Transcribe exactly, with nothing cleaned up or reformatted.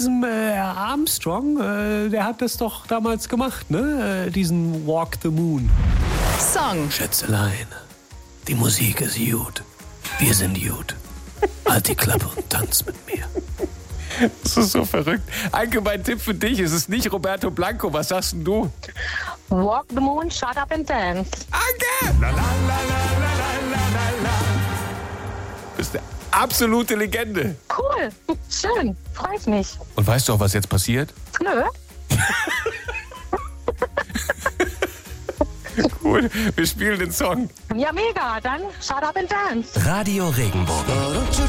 Äh, Armstrong, äh, der hat das doch damals gemacht, ne? Äh, diesen Walk the Moon. Song. Schätzelein, die Musik ist gut. Wir sind gut. Halt die Klappe und tanz mit mir. Das ist so verrückt. Anke, mein Tipp für dich, es ist nicht Roberto Blanco. Was sagst denn du? Walk the moon, shut up and dance. Anke! La, la, la, la, la, la, la, la. Du bist eine absolute Legende. Cool, schön, freue ich mich. Und weißt du auch, was jetzt passiert? Nö. Cool, wir spielen den Song. Ja, mega, dann shut up and dance. Radio Regenbogen.